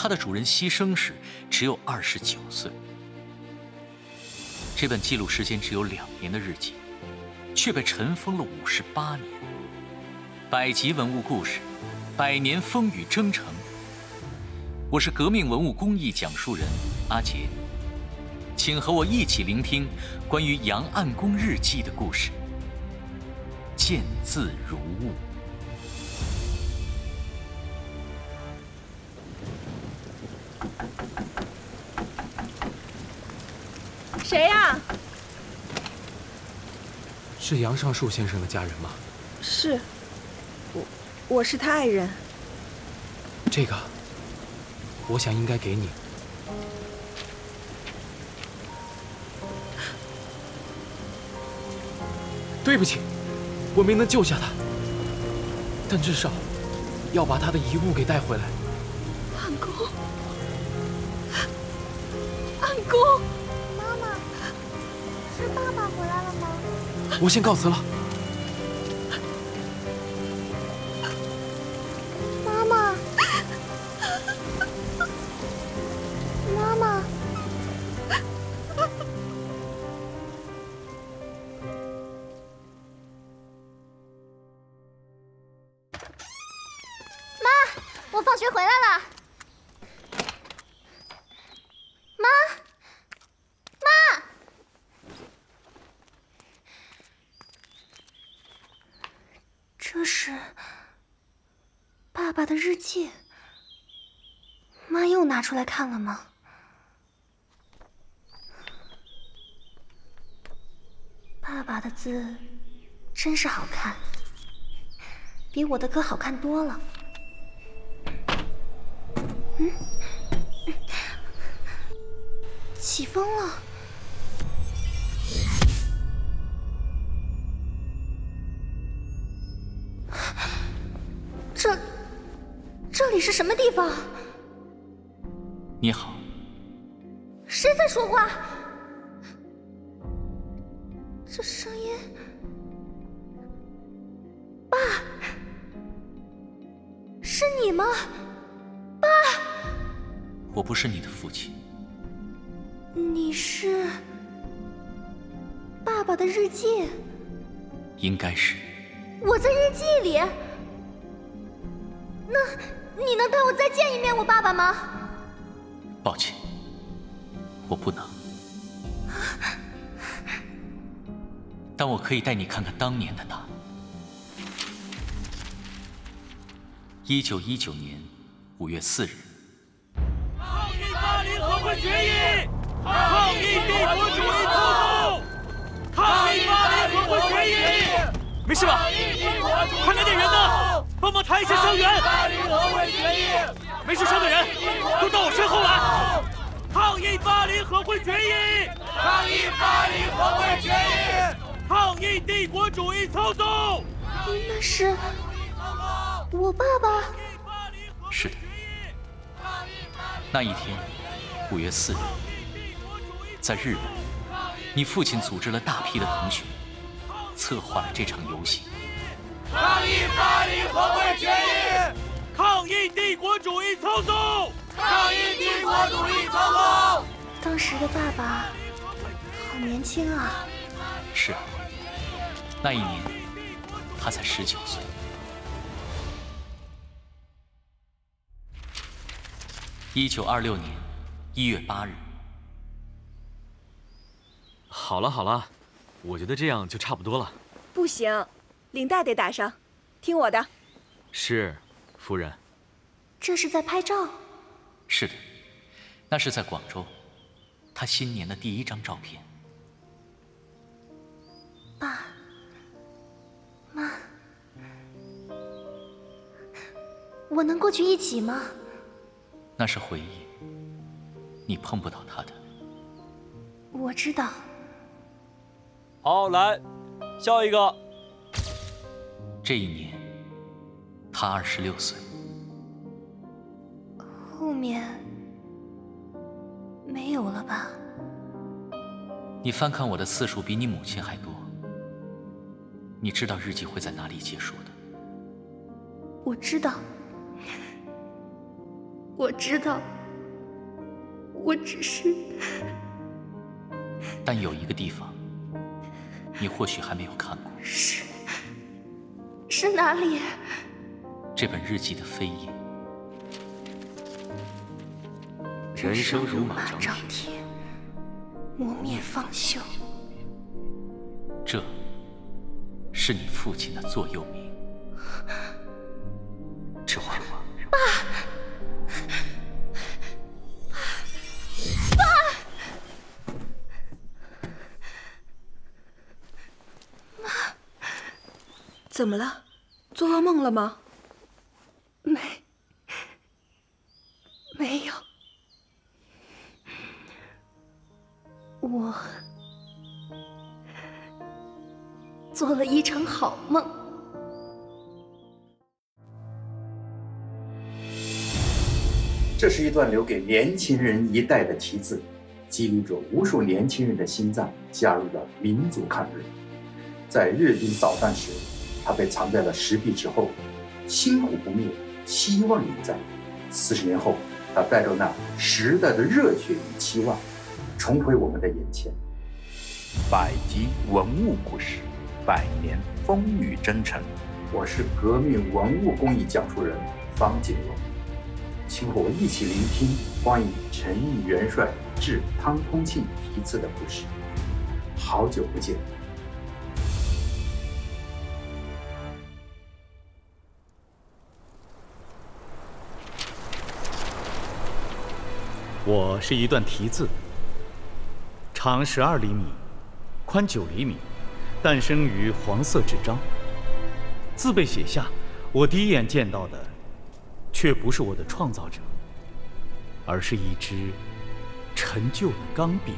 它的主人牺牲时只有29岁。这本记录时间只有2年的日记，却被尘封了58年。100集文物故事，100年风雨征程。我是革命文物工艺讲述人阿杰，请和我一起聆听关于杨暗公日记的故事。见字如晤。 谁呀？ 是杨尚树先生的家人吗？ 是，我是他爱人。 这个，我想应该给你。对不起，我没能救下他，但至少要把他的遗物给带回来。 暗公，暗公， 妈妈，是爸爸回来了吗？ 我先告辞了。 妈妈，妈妈。我放学回来了，妈，这是爸爸的日记，妈又拿出来看了吗？爸爸的字真是好看，比我的可好看多了。起风了。这里是什么地方？ 你好。 谁在说话？这声音，爸，是你吗？爸， 我不是你的父亲。 你是爸爸的日记？ 应该是。 我在日记里？那你能带我再见一面我爸爸吗？ 抱歉，我不能。但我可以带你看看当年的他。1919年5月4日。 抗议巴黎和会决议！抗议帝国主义操纵！抗议巴黎和会决议！没事吧？快来点人呢，帮忙抬一下伤员！巴黎和会决议！没受伤的人都到我身后来！抗议巴黎和会决议！抗议巴黎和会决议！抗议帝国主义操纵！ 那是我爸爸。 是的，那一天5月4日，在日本，你父亲组织了大批的同学，策划了这场游行。 抗议巴黎和会决议！抗议帝国主义操纵！抗议帝国主义操纵！ 当时的爸爸好年轻啊。 是啊，那一年他才19岁。1926年1月8日。 好了好了，我觉得这样就差不多了。 不行，领带得打上，听我的。 是，夫人。 这是在拍照？ 是的，那是在广州，他新年的第1张照片。 爸妈，我能过去一起吗？ 那是回忆，你碰不到他的。 我知道。 好，来，下一个。 这一年，他26岁。 后面没有了吧？ 你翻看我的次数比你母亲还多。你知道日记会在哪里结束的？ 我知道。 我知道，我只是…… 但有一个地方，你或许还没有看过。 是哪里？ 这本日记的扉页。 人生如马张铁，磨灭方休。 这是你父亲的座右铭。这话， 爸！ 怎么了？做噩梦了吗？ 没有。我做了一场好梦。 这是一段留给年轻人一代的题字，激励着无数年轻人的心脏，加入了民族抗日。在日军扫荡时，他被藏在了石壁之后，星火不灭，希望永在。40年后，他带着那时代的热血与期望，重回我们的眼前。 百集文物故事，100年风雨征程。 我是革命文物工艺讲述人方锦荣，请和我一起聆听关于陈毅元帅致汤通庆题字的故事。好久不见。 我是一段题字，长12厘米，宽9厘米，诞生于黄色纸张。字被写下，我第一眼见到的，却不是我的创造者，而是一支陈旧的钢笔。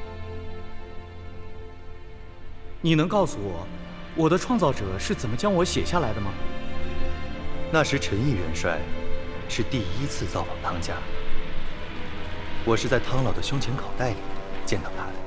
你能告诉我，我的创造者是怎么将我写下来的吗？ 那时陈毅元帅是第1次造访汤家。我是在汤老的胸前口袋里见到他的。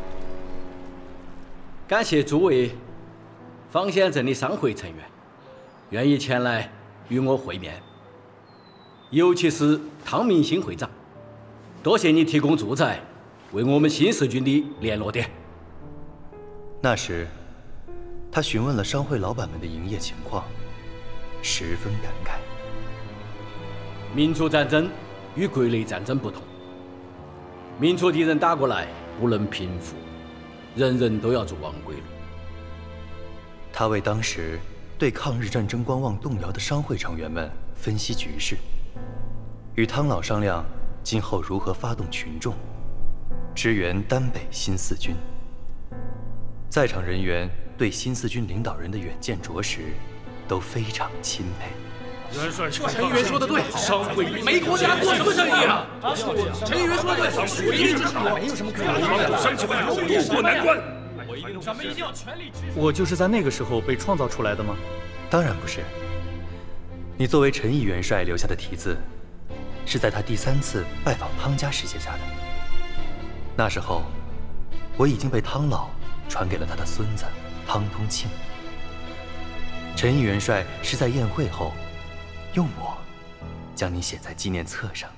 感谢诸位方县镇的商会成员愿意前来与我会面，尤其是汤明兴会长，多谢你提供住宅，为我们新四军的联络点。 那时，他询问了商会老板们的营业情况，十分感慨。 民族战争与国内战争不同。民族敌人打过来不能平复，人人都要走亡归路。 他为当时对抗日战争观望动摇的商会成员们分析局势，与汤老商量今后如何发动群众，支援丹北新四军。在场人员对新四军领导人的远见卓识都非常钦佩。 陈议员说的对，商会没国家做什么生意啊？陈议员说的对，属于之长，没有什么可以商起来，渡过难关。咱们一定要全力支持。 我就是在那个时候被创造出来的吗？ 当然不是。你作为陈毅元帅留下的题字，是在他第3次拜访汤家时写下的。那时候，我已经被汤老传给了他的孙子汤通庆。陈毅元帅是在宴会后，用我将你写在纪念册上。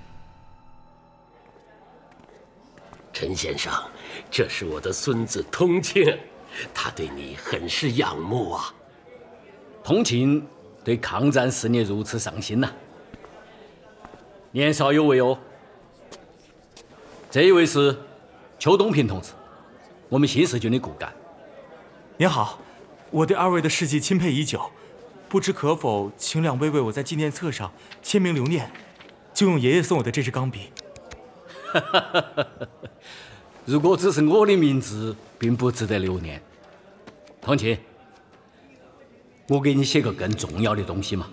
陈先生，这是我的孙子通庆，他对你很是仰慕啊。 通庆对抗战事业如此上心呐。年少有为哦。这一位是邱东平同志，我们新四军的骨干。 您好，我对2位的事迹钦佩已久，不知可否请2位为我在纪念册上签名留念，就用爷爷送我的这支钢笔。 如果只是我的名字，并不值得留念。通庆，我给你写个更重要的东西嘛。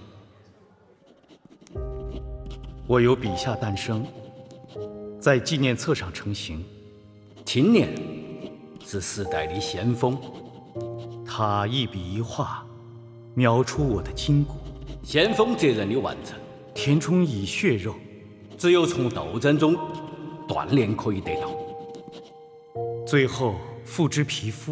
我由笔下诞生，在纪念册上成型。 青年是时代的先锋， 他一笔一画描出我的筋骨。 先锋责任的完成， 填充以血肉， 只有从斗争中锻炼可以得到， 最后付之皮肤。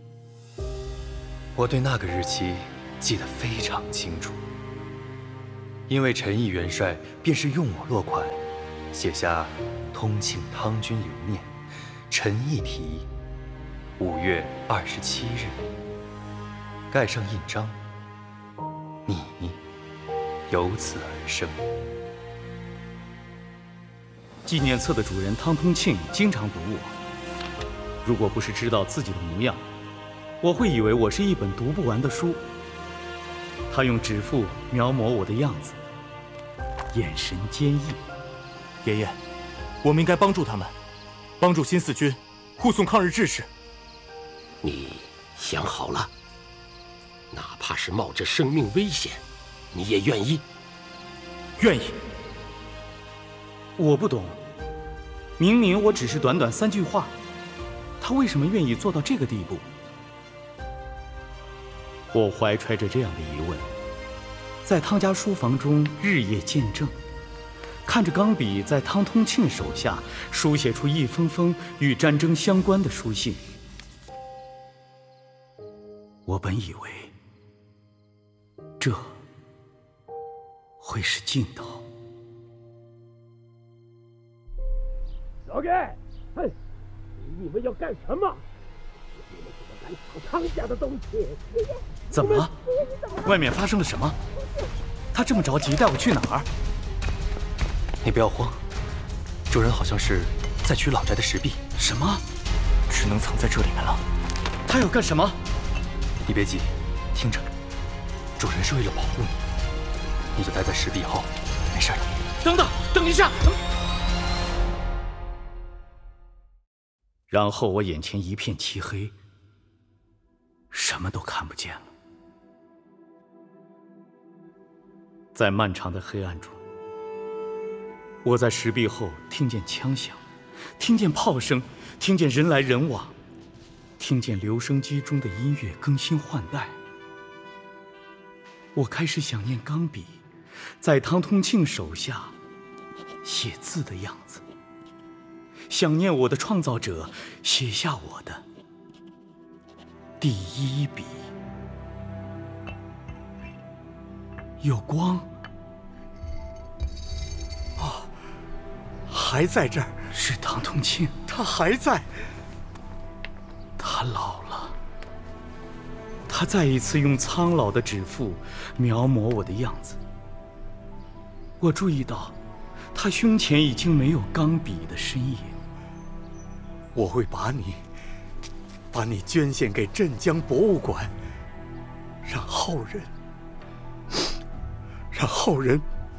我对那个日期记得非常清楚，因为陈毅元帅便是用我落款写下通庆汤君留念，陈毅题，5月27日，盖上印章，你由此而生。 纪念册的主人汤通庆经常读我，如果不是知道自己的模样，我会以为我是一本读不完的书。他用指腹描摹我的样子，眼神坚毅。 爷爷，我们应该帮助他们，帮助新四军护送抗日志士。 你想好了？哪怕是冒着生命危险，你也愿意？ 愿意。 我不懂，明明我只是短短3句话，他为什么愿意做到这个地步？我怀揣着这样的疑问，在汤家书房中日夜见证，看着钢笔在汤通庆手下书写出一封封与战争相关的书信。我本以为这会是尽头。 老盖，哼，你们要干什么？你们怎么敢抢汤家的东西？ 怎么了？外面发生了什么？他这么着急带我去哪儿？ 你不要慌，主人好像是在取老宅的石壁。 什么？ 只能藏在这里面了。 他要干什么？ 你别急，听着，主人是为了保护你，你就待在石壁后，没事的。 等等，等一下！然后我眼前一片漆黑，什么都看不见了。在漫长的黑暗中，我在石壁后听见枪响，听见炮声，听见人来人往，听见留声机中的音乐更新换代。我开始想念钢笔在汤通庆手下写字的样子，想念我的创造者写下我的第一笔。有光。 哦，还在这儿。 是汤通庆， 他还在。 他老了。他再一次用苍老的指腹描摹我的样子。我注意到，他胸前已经没有钢笔的身影。 我会把你捐献给镇江博物馆，让后人，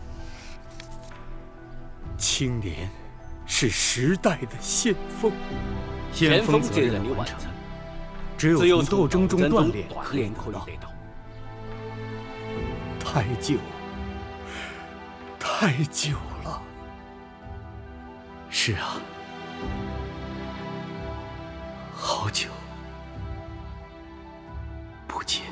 青年是时代的先锋， 先锋责任完成，只有从斗争中锻炼可以得到。 太久了。 是啊，好久不见。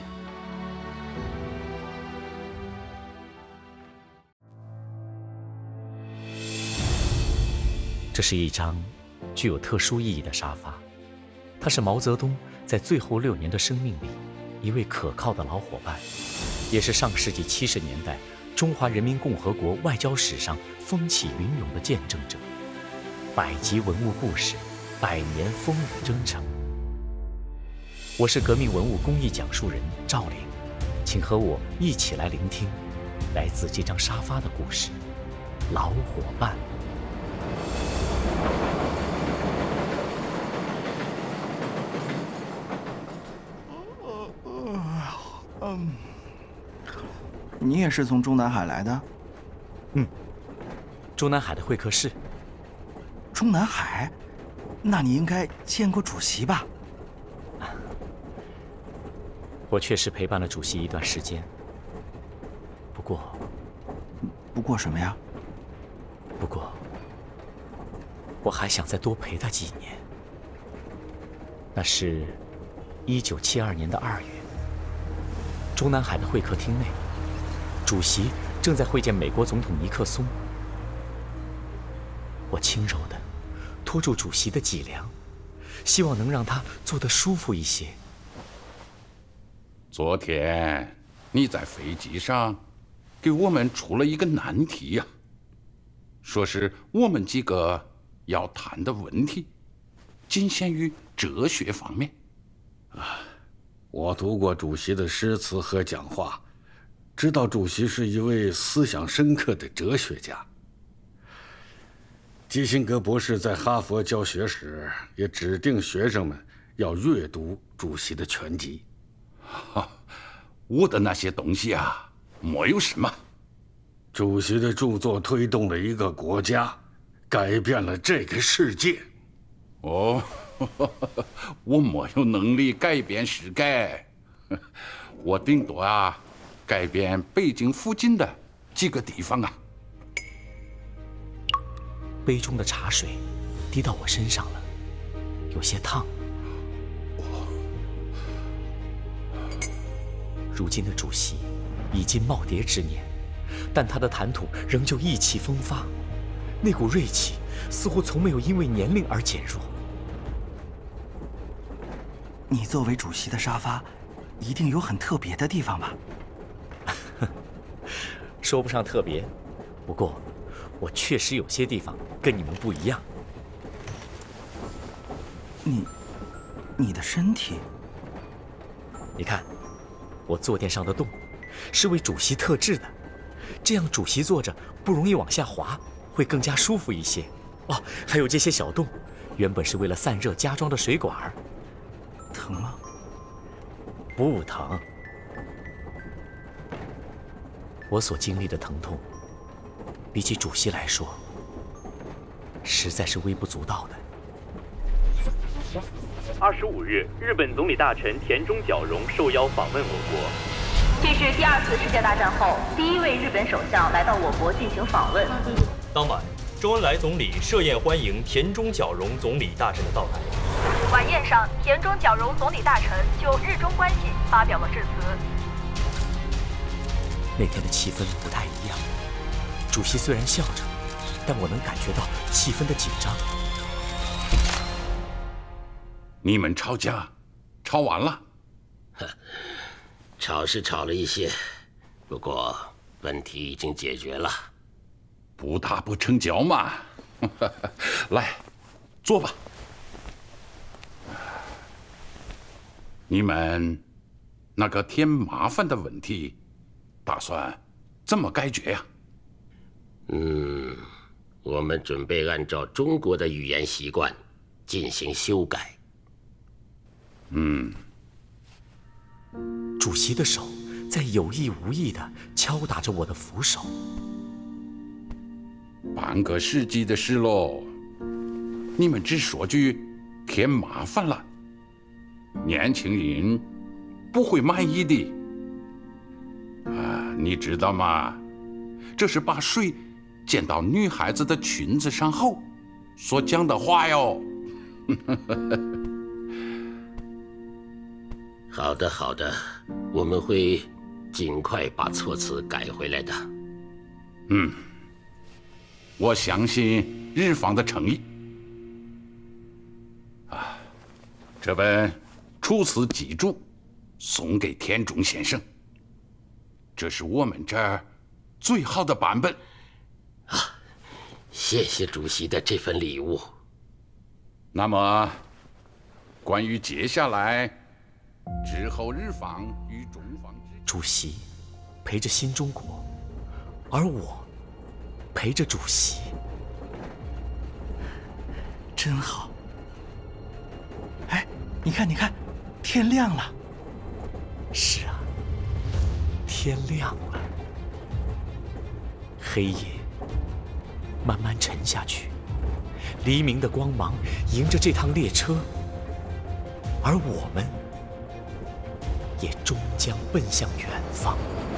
这是一张具有特殊意义的沙发，它是毛泽东在最后6年的生命里一位可靠的老伙伴，也是上世纪70年代中华人民共和国外交史上风起云涌的见证者。100集文物故事，100年风雨征程。我是革命文物公益讲述人赵玲，请和我一起来聆听来自这张沙发的故事——老伙伴。 你也是从中南海来的？ 中南海的会客室。 中南海？那你应该见过主席吧？ 我确实陪伴了主席一段时间， 不过什么呀？ 不过，我还想再多陪他几年。那是1972年的2月，中南海的会客厅内，主席正在会见美国总统尼克松。我轻柔地拖住主席的脊梁，希望能让他坐得舒服一些。 昨天你在飞机上给我们出了一个难题呀。 说是我们几个要谈的问题仅限于哲学方面。 我读过主席的诗词和讲话，知道主席是一位思想深刻的哲学家。基辛格博士在哈佛教学时，也指定学生们要阅读主席的全集。 我的那些东西啊，没有什么。 主席的著作推动了一个国家，改变了这个世界。 哦，我没有能力改变世界，我顶多啊，改变北京附近的几个地方啊。 杯中的茶水滴到我身上了，有些烫。如今的主席已经耄耋之年，但他的谈吐仍旧意气风发，那股锐气似乎从没有因为年龄而减弱。 你作为主席的沙发，一定有很特别的地方吧？ 说不上特别，不过我确实有些地方跟你们不一样。 你的身体， 你看，我坐垫上的洞是为主席特制的，这样主席坐着不容易往下滑，会更加舒服一些。哦，还有这些小洞，原本是为了散热加装的水管。 疼吗？ 不疼。我所经历的疼痛，比起主席来说，实在是微不足道的。 25日，日本总理大臣田中角荣受邀访问我国。 这是第2次世界大战后第1位日本首相来到我国进行访问。 当晚，周恩来总理设宴欢迎田中角荣总理大臣的到来。 晚宴上，田中角荣总理大臣就日中关系发表了致辞。 那天的气氛不太一样，主席虽然笑着，但我能感觉到气氛的紧张。 你们吵架，吵完了？ 吵是吵了一些，不过问题已经解决了。 不打不成交嘛。来，坐吧。你们那个添麻烦的问题，打算怎么解决呀？ 我们准备按照中国的语言习惯进行修改。 主席的手在有意无意地敲打着我的扶手。 半个世纪的事喽，你们只说句添麻烦了，年轻人不会满意的。你知道吗？这是把水溅到女孩子的裙子上后所讲的话哟。 好的，好的，我们会尽快把措辞改回来的。 我相信日方的诚意。这本楚辞集注送给田中先生，这是我们这儿最好的版本。 谢谢主席的这份礼物。 那么，关于接下来之后日方与中方主席陪着新中国，而我陪着主席， 真好。哎，你看，你看，天亮了。 是啊，天亮了。黑夜慢慢沉下去，黎明的光芒迎着这趟列车，而我们也终将奔向远方。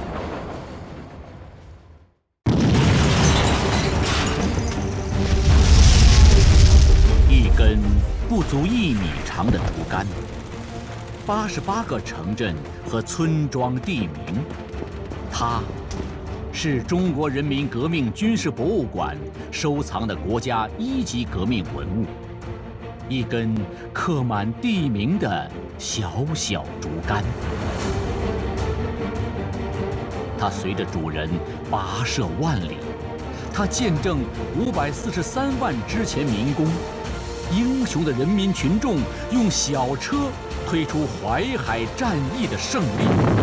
一根不足1米长的竹竿，88个城镇和村庄地名，它是中国人民革命军事博物馆收藏的国家1级革命文物，一根刻满地名的小小竹竿。它随着主人跋涉万里， 他见证543万之前民工，英雄的人民群众用小车推出淮海战役的胜利。